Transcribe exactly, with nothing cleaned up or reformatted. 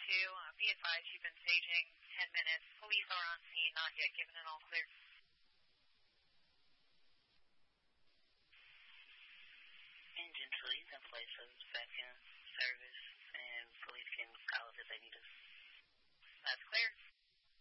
two. Uh, be advised you've been staging ten minutes. Police are on scene, not yet given an all clear. Engine two, he's in place of second service, and police can call us if they need us. That's clear.